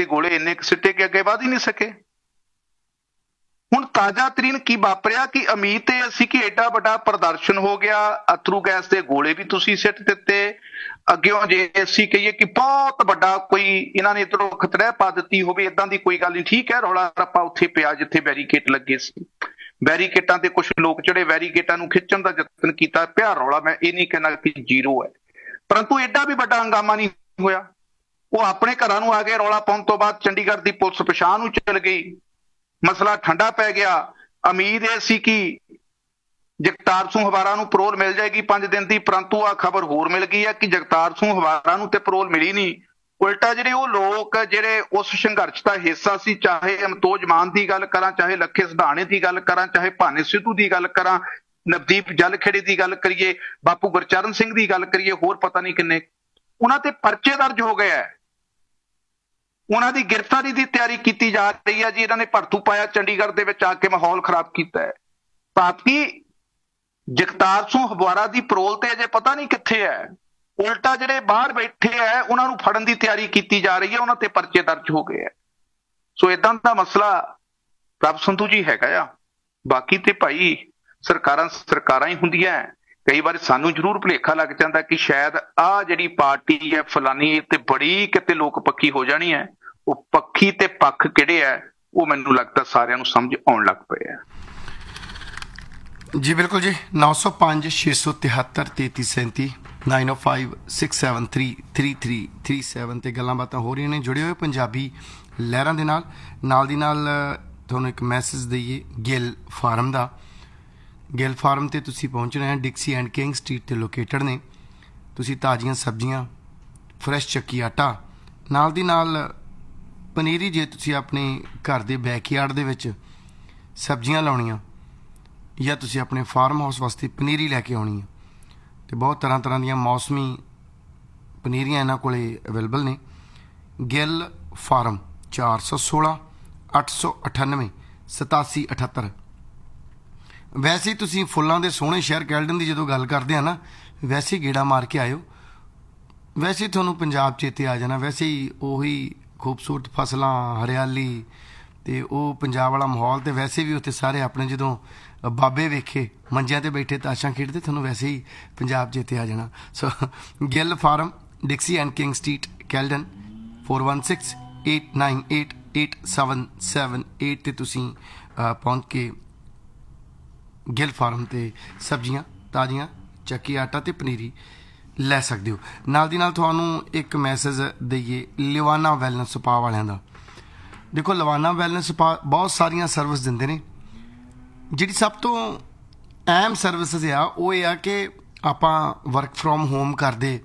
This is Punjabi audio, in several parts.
गोले इन्ने सिट्टे के अगे वध ही नहीं सके। ਹੁਣ ਤਾਜ਼ਾ ਤਰੀਨ ਕੀ ਵਾਪਰਿਆ ਕਿ ਉਮੀਦ ਤੇ ਅਸੀਂ ਕਿ ਐਡਾ ਵੱਡਾ ਪ੍ਰਦਰਸ਼ਨ ਹੋ ਗਿਆ, ਅਥਰੂ ਗੈਸ ਦੇ ਗੋਲੇ ਵੀ ਤੁਸੀਂ ਸਿੱਟ ਦਿੱਤੇ, ਅੱਗਿਓਂ ਜੇ ਅਸੀਂ ਕਹੀਏ ਕਿ ਬਹੁਤ ਵੱਡਾ ਕੋਈ ਇਹਨਾਂ ਨੇ ਇੱਧਰੋਂ ਖਤਰਾ ਪਾ ਦਿੱਤੀ ਹੋਵੇ, ਇਦਾਂ ਦੀ ਕੋਈ ਗੱਲ ਨਹੀਂ। ਠੀਕ ਹੈ, ਰੌਲਾ ਰੱਪਾ ਉੱਥੇ ਪਿਆ ਜਿੱਥੇ ਬੈਰੀਕੇਡ ਲੱਗੇ ਸੀ, ਬੈਰੀਕੇਡਾਂ ਤੇ ਕੁਝ ਲੋਕ ਜਿਹੜੇ ਬੈਰੀਕੇਡਾਂ ਨੂੰ ਖਿੱਚਣ ਦਾ ਯਤਨ ਕੀਤਾ, ਪਿਆ ਰੌਲਾ। ਮੈਂ ਇਹ ਨਹੀਂ ਕਹਿੰਦਾ ਕਿ ਜ਼ੀਰੋ ਹੈ, ਪਰੰਤੂ ਐਡਾ ਵੀ ਵੱਡਾ ਹੰਗਾਮਾ ਨਹੀਂ ਹੋਇਆ। ਉਹ ਆਪਣੇ ਘਰਾਂ ਨੂੰ ਆ ਗਏ। ਰੌਲਾ ਪਾਉਣ ਤੋਂ ਬਾਅਦ ਚੰਡੀਗੜ੍ਹ ਦੀ ਪੁਲਿਸ ਪਛਾਣ ਨੂੰ ਚਲ ਗਈ, ਮਸਲਾ ਠੰਡਾ ਪੈ ਗਿਆ। ਉਮੀਦ ਇਹ ਸੀ ਕਿ ਜਗਤਾਰ ਸਿੰਘ ਹਵਾਰਾ ਨੂੰ ਪਰੋਲ ਮਿਲ ਜਾਏਗੀ 5 ਦਿਨ ਦੀ, ਪਰੰਤੂ ਆ ਖਬਰ ਹੋਰ ਮਿਲ ਗਈ ਹੈ ਕਿ ਜਗਤਾਰ ਸਿੰਘ ਹਵਾਰਾ ਨੂੰ ਤੇ ਪਰੋਲ ਮਿਲੀ ਨਹੀਂ। ਉਲਟਾ ਜਿਹੜੇ ਉਹ ਲੋਕ ਜਿਹੜੇ ਉਸ ਸੰਘਰਸ਼ ਦਾ ਹਿੱਸਾ ਸੀ, ਚਾਹੇ ਅਮਤੋਜ ਮਾਨ ਦੀ ਗੱਲ ਕਰਾਂ, ਚਾਹੇ ਲੱਖੇ ਸਿਧਾਣੇ ਦੀ ਗੱਲ ਕਰਾਂ, ਚਾਹੇ ਭਾਨੇ ਸਿੱਧੂ ਦੀ ਗੱਲ ਕਰਾਂ, ਨਵਦੀਪ ਜਲਖੇੜੇ ਦੀ ਗੱਲ ਕਰੀਏ, ਬਾਪੂ ਗੁਰਚਰਨ ਸਿੰਘ ਦੀ ਗੱਲ ਕਰੀਏ, ਹੋਰ ਪਤਾ ਨਹੀਂ ਕਿੰਨੇ, ਉਹਨਾਂ ਤੇ ਪਰਚੇ ਦਰਜ ਹੋ ਗਏ ਹੈ। ਉਹਨਾਂ ਦੀ ਗ੍ਰਿਫਤਾਰੀ ਦੀ ਤਿਆਰੀ ਕੀਤੀ ਜਾ ਰਹੀ ਹੈ ਜੀ। ਇਹਨਾਂ ਨੇ ਭੜਥੂ ਪਾਇਆ, ਚੰਡੀਗੜ੍ਹ ਦੇ ਵਿੱਚ ਆ ਕੇ ਮਾਹੌਲ ਖਰਾਬ ਕੀਤਾ ਹੈ। ਭਾਵੇਂ ਜਗਤਾਰ ਸਿੰਘ ਹਵਾਰਾ ਦੀ ਪਰੋਲ ਤੇ ਅਜੇ ਪਤਾ ਨਹੀਂ ਕਿੱਥੇ ਹੈ, ਉਲਟਾ ਜਿਹੜੇ ਬਾਹਰ ਬੈਠੇ ਹੈ ਉਹਨਾਂ ਨੂੰ ਫੜਨ ਦੀ ਤਿਆਰੀ ਕੀਤੀ ਜਾ ਰਹੀ ਹੈ, ਉਹਨਾਂ ਤੇ ਪਰਚੇ ਦਰਜ ਹੋ ਗਏ ਹੈ। ਸੋ ਇਦਾਂ ਦਾ ਮਸਲਾ ਪ੍ਰਭ ਸੰਧੂ ਜੀ ਹੈਗਾ ਆ। ਬਾਕੀ ਤੇ ਭਾਈ ਸਰਕਾਰਾਂ ਹੀ ਹੁੰਦੀਆਂ। ਕਈ ਵਾਰ ਸਾਨੂੰ ਜ਼ਰੂਰ ਭੁਲੇਖਾ ਲੱਗ ਜਾਂਦਾ ਕਿ ਸ਼ਾਇਦ ਆਹ ਜਿਹੜੀ ਪਾਰਟੀ ਹੈ ਫਲਾਨੀ ਤੇ ਬੜੀ ਕਿਤੇ ਲੋਕ ਪੱਖੀ ਹੋ ਜਾਣੀ ਹੈ। ਉਹ ਪੱਖੀ ਤੇ ਪੱਖ ਕਿਹੜੇ ਹੈ ਉਹ ਮੈਨੂੰ ਲੱਗਦਾ ਸਾਰਿਆਂ ਨੂੰ ਸਮਝ ਆਉਣ ਲੱਗ ਪਏ ਆ ਜੀ। ਬਿਲਕੁਲ ਜੀ। 905 673 3337 905 673 3337 ਤੇ ਗੱਲਾਂ ਬਾਤਾਂ ਹੋ ਰਹੀਆਂ ਨੇ। ਜੁੜੇ ਹੋਏ ਪੰਜਾਬੀ ਲਹਿਰਾਂ ਦੇ ਨਾਲ ਦੀ ਨਾਲ ਤੁਹਾਨੂੰ ਇੱਕ ਮੈਸੇਜ ਦਈਏ ਗਿੱਲ ਫਾਰਮ ਦਾ। ਗਿੱਲ ਫਾਰਮ ਤੇ ਤੁਸੀਂ ਪਹੁੰਚ ਰਹੇ ਹੋ, ਡਿਕਸੀ ਐਂਡ ਕਿੰਗ ਸਟਰੀਟ ਤੇ ਲੋਕੇਟਡ ਨੇ। ਤੁਸੀਂ ਤਾਜ਼ੀਆਂ ਸਬਜ਼ੀਆਂ, ਫਰੈਸ਼ ਚੱਕੀ ਆਟਾ, ਨਾਲ ਦੀ ਨਾਲ ਪਨੀਰੀ, ਜੇ ਤੁਸੀਂ ਆਪਣੇ ਘਰ ਦੇ ਬੈਕਯਾਰਡ ਦੇ ਵਿੱਚ ਸਬਜ਼ੀਆਂ ਲਾਉਣੀਆਂ ਜਾਂ ਤੁਸੀਂ ਆਪਣੇ ਫਾਰਮ ਹਾਊਸ ਵਾਸਤੇ ਪਨੀਰੀ ਲੈ ਕੇ ਆਉਣੀ ਹੈ, ਤੇ ਬਹੁਤ ਤਰ੍ਹਾਂ ਦੀਆਂ ਮੌਸਮੀ ਪਨੀਰੀਆਂ ਇਹਨਾਂ ਕੋਲੇ ਅਵੇਲੇਬਲ ਨੇ। ਗਿੱਲ ਫਾਰਮ 416 898 8778। ਵੈਸੇ ਹੀ ਤੁਸੀਂ ਫੁੱਲਾਂ ਦੇ ਸੋਹਣੇ ਸ਼ਹਿਰ ਕੈਲਡਨ ਦੀ ਜਦੋਂ ਗੱਲ ਕਰਦੇ ਆ ਨਾ, ਵੈਸੇ ਹੀ ਗੇੜਾ ਮਾਰ ਕੇ ਆਇਓ, ਵੈਸੇ ਹੀ ਤੁਹਾਨੂੰ ਪੰਜਾਬ ਚੇਤੇ ਆ ਜਾਣਾ। ਵੈਸੇ ਹੀ ਉਹੀ ਖੂਬਸੂਰਤ ਫਸਲਾਂ, ਹਰਿਆਲੀ ਤੇ ਉਹ ਪੰਜਾਬ ਵਾਲਾ ਮਾਹੌਲ। ਤੇ ਵੈਸੇ ਵੀ ਉੱਥੇ ਸਾਰੇ ਆਪਣੇ ਜਦੋਂ ਬਾਬੇ ਵੇਖੇ ਮੰਜਿਆਂ ਤੇ ਬੈਠੇ ਤਾਸ਼ਾਂ ਖੇਡਦੇ, ਤੁਹਾਨੂੰ ਵੈਸੇ ਹੀ ਪੰਜਾਬ ਚੇਤੇ ਆ ਜਾਣਾ। ਸੋ Gill farm, ਡਿਕਸੀ and king street, Caledon, 4168988778 ਤੇ ਤੁਸੀਂ ਪਹੁੰਚ ਕੇ ਗਿੱਲ ਫਾਰਮ ਤੇ ਸਬਜ਼ੀਆਂ ਤਾਜ਼ੀਆਂ, ਚੱਕੀ ਆਟਾ ਤੇ ਪਨੀਰੀ ਲੈ ਸਕਦੇ ਹੋ। ਨਾਲ ਦੀ ਨਾਲ ਤੁਹਾਨੂੰ ਇੱਕ ਮੈਸੇਜ ਦਈਏ ਲਵਾਨਾ ਵੈਲਨੈਸ ਸਪਾ ਵਾਲਿਆਂ ਦਾ। ਦੇਖੋ, ਲਵਾਨਾ ਵੈਲਨੈਸ ਸਪਾ ਬਹੁਤ ਸਾਰੀਆਂ ਸਰਵਿਸ ਦਿੰਦੇ ਨੇ। ਜਿਹੜੀ ਸਭ ਤੋਂ ਅਹਿਮ ਸਰਵਿਸਿਜ਼ ਆ ਉਹ ਇਹ ਆ ਕਿ ਆਪਾਂ ਵਰਕ ਫਰੋਮ ਹੋਮ ਕਰਦੇ,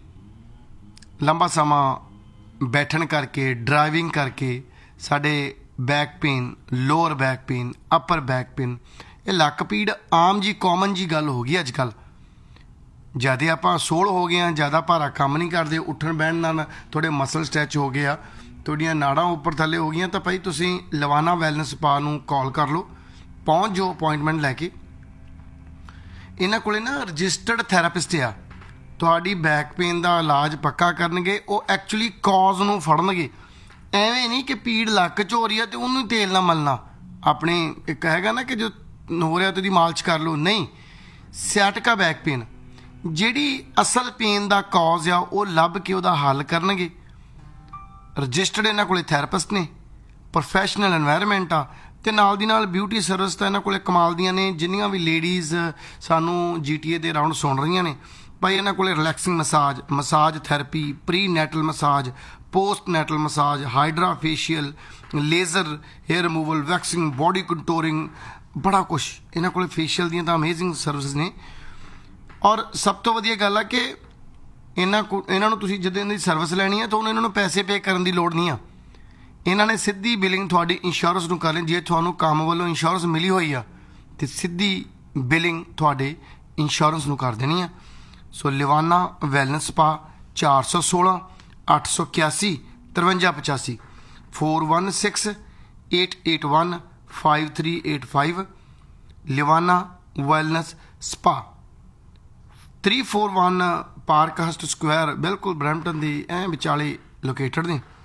ਲੰਬਾ ਸਮਾਂ ਬੈਠਣ ਕਰਕੇ, ਡਰਾਈਵਿੰਗ ਕਰਕੇ ਸਾਡੇ back pain, lower back pain, ਅਪਰ ਬੈਕ ਪੇਨ, ਇਹ ਲੱਕ ਪੀੜ ਆਮ ਜੀ ਕਾਮਨ ਜੀ ਗੱਲ ਹੋ ਗਈ ਅੱਜ ਕੱਲ੍ਹ। ਜ਼ਿਆਦਾ ਆਪਾਂ ਸੋਲ ਹੋ ਗਏ ਹਾਂ, ਜ਼ਿਆਦਾ ਭਾਰਾ ਕੰਮ ਨਹੀਂ ਕਰਦੇ, ਉੱਠਣ ਬਹਿਣ ਨਾਲ ਤੁਹਾਡੇ ਮਸਲ ਸਟ੍ਰੈਚ ਹੋ ਗਏ ਆ, ਤੁਹਾਡੀਆਂ ਨਾੜਾਂ ਉੱਪਰ ਥੱਲੇ ਹੋ ਗਈਆਂ, ਤਾਂ ਭਾਈ ਤੁਸੀਂ ਲਵਾਨਾ ਵੈਲਨੈਸ ਸਪਾ ਨੂੰ ਕਾਲ ਕਰ ਲਓ, ਪਹੁੰਚ ਜਾਓ ਅਪੋਇੰਟਮੈਂਟ ਲੈ ਕੇ। ਇਹਨਾਂ ਕੋਲੇ ਨਾ ਰਜਿਸਟਰਡ ਥੈਰੇਪਿਸਟ ਆ, ਤੁਹਾਡੀ ਬੈਕ ਪੇਨ ਦਾ ਇਲਾਜ ਪੱਕਾ ਕਰਨਗੇ। ਉਹ ਐਕਚੁਅਲੀ ਕਾਜ਼ ਨੂੰ ਫੜਨਗੇ। ਐਵੇਂ ਨਹੀਂ ਕਿ ਪੀੜ ਲੱਕ 'ਚ ਹੋ ਰਹੀ ਆ ਅਤੇ ਉਹਨੂੰ ਤੇਲ ਨਾਲ ਮਲਣਾ। ਆਪਣੇ ਇੱਕ ਹੈਗਾ ਨਾ ਕਿ ਜੋ ਹੋ ਰਿਹਾ ਤੇ ਉਹਦੀ ਮਾਲਸ਼ ਕਰ ਲਓ, ਨਹੀਂ। ਸਿਆਟਿਕਾ ਬੈਕ ਪੇਨ, ਜਿਹੜੀ ਅਸਲ ਪੇਨ ਦਾ ਕਾਜ਼ ਆ ਉਹ ਲੱਭ ਕੇ ਉਹਦਾ ਹੱਲ ਕਰਨਗੇ। ਰਜਿਸਟਰਡ ਇਹਨਾਂ ਕੋਲੇ ਥੈਰੇਪਿਸਟ ਨੇ, ਪ੍ਰੋਫੈਸ਼ਨਲ ਐਨਵਾਇਰਨਮੈਂਟ ਆ, ਅਤੇ ਨਾਲ ਦੀ ਨਾਲ ਬਿਊਟੀ ਸਰਵਿਸ ਤਾਂ ਇਹਨਾਂ ਕੋਲੇ ਕਮਾਲ ਦੀਆਂ ਨੇ। ਜਿੰਨੀਆਂ ਵੀ ਲੇਡੀਜ਼ ਸਾਨੂੰ GTA ਦੇ ਰਾਊਂਡ ਸੁਣ ਰਹੀਆਂ ਨੇ, ਭਾਈ ਇਹਨਾਂ ਕੋਲੇ relaxing massage therapy, pre ਨੈਟਲ massage, post ਨੈਟਲ massage, hydra facial, laser hair removal, waxing, body ਕੰਟੋਰਿੰਗ, ਬੜਾ ਕੁਛ ਇਹਨਾਂ ਕੋਲ। ਫੇਸ਼ੀਅਲ ਦੀਆਂ ਤਾਂ ਅਮੇਜ਼ਿੰਗ ਸਰਵਿਸਿਜ਼ ਨੇ। ਔਰ ਸਭ ਤੋਂ ਵਧੀਆ ਗੱਲ ਆ ਕਿ ਇਹਨਾਂ ਨੂੰ ਤੁਸੀਂ ਜਦੋਂ ਇਹਨਾਂ ਦੀ ਸਰਵਿਸ ਲੈਣੀ ਹੈ ਤਾਂ ਉਹਨਾਂ ਨੂੰ ਪੈਸੇ ਪੇ ਕਰਨ ਦੀ ਲੋੜ ਨਹੀਂ ਆ। ਇਹਨਾਂ ਨੇ ਸਿੱਧੀ ਬਿਲਿੰਗ ਤੁਹਾਡੀ ਇੰਸ਼ੋਰੈਂਸ ਨੂੰ ਕਰ ਲੈਣੀ। ਜੇ ਤੁਹਾਨੂੰ ਕੰਮ ਵੱਲੋਂ ਇੰਸ਼ੋਰੈਂਸ ਮਿਲੀ ਹੋਈ ਆ ਤੇ ਸਿੱਧੀ ਬਿਲਿੰਗ ਤੁਹਾਡੇ ਇੰਸ਼ੋਰੈਂਸ ਨੂੰ ਕਰ ਦੇਣੀ ਆ। ਸੋ ਲਿਵਾਨਾ wellness spa 416 881 5385 416881 5385 ਲਿਵਾਨਾ wellness spa 341 park ਹਸਟ Square, ਬਿਲਕੁਲ ਬਰੈਂਪਟਨ ਦੇ ਵਿਚਾਲੇ ਲੋਕੇਟਡ ਨੇ।